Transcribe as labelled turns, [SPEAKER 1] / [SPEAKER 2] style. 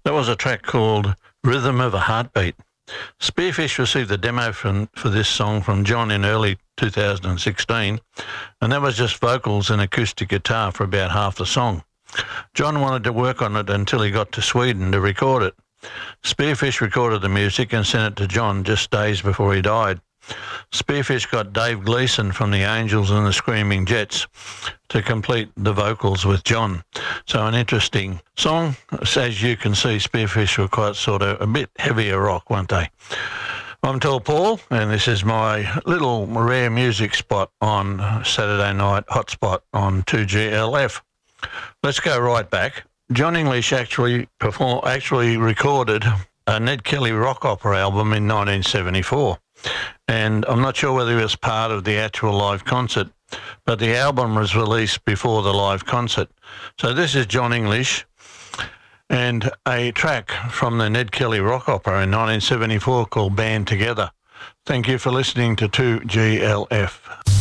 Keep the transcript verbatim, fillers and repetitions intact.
[SPEAKER 1] That was a track called Rhythm of a Heartbeat. Spearfish received the demo from, for this song from John in early two thousand sixteen, and that was just vocals and acoustic guitar for about half the song. John wanted to work on it until he got to Sweden to record it. Spearfish recorded the music and sent it to John just days before he died. Spearfish got Dave Gleason from the Angels and the Screaming Jets to complete the vocals with John. So an interesting song. As you can see, Spearfish were quite sort of a bit heavier rock, weren't they? I'm Tall Paul, and this is my little rare music spot on Saturday night hotspot on two G L F. Let's go right back. John English actually perform, actually recorded a Ned Kelly rock opera album in nineteen seventy-four. And I'm not sure whether it was part of the actual live concert, but the album was released before the live concert. So this is John English and a track from the Ned Kelly rock opera in nineteen seventy-four called Band Together. Thank you for listening to two G L F.